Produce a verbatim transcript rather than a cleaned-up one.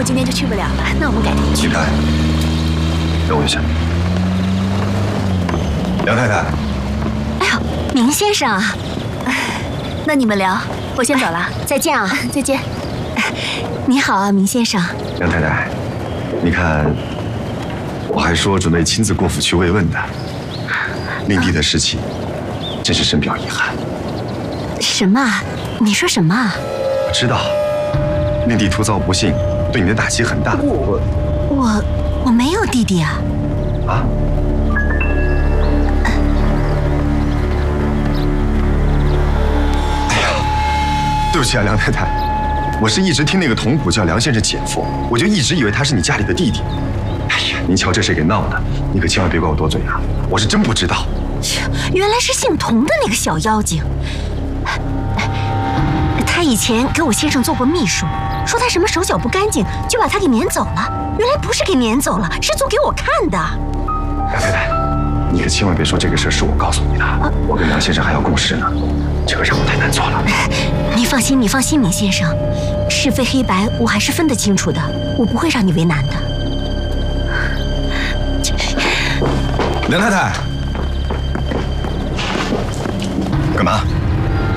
今天就去不了了，那我们改天去。 你看，等我一下，梁太太。 哎呦，明先生啊， 那你们聊，我先走了， 再见啊， 再见。 你好啊，明先生。 梁太太，你看，我还说准备亲自过府去慰问的，令弟的事情，真是深表遗憾。 什么？你说什么？ 我知道，令弟突遭不幸，对你的打击很大。我我我没有弟弟啊！ 啊？哎呀，对不起啊，梁太太，我是一直听那个童仆叫梁先生姐夫，我就一直以为他是你家里的弟弟。哎呀，您瞧这事给闹的，你可千万别怪我多嘴啊！我是真不知道。 原来是姓童的那个小妖精。他以前给我先生做过秘书，说他什么手脚不干净，就把他给撵走了。原来不是给撵走了，是做给我看的。 梁太太，你可千万别说这个事是我告诉你的，啊、我跟梁先生还要共事呢，这个让我太难做了。 你放心，你放心，明先生，是非黑白我还是分得清楚的，我不会让你为难的。 梁太太。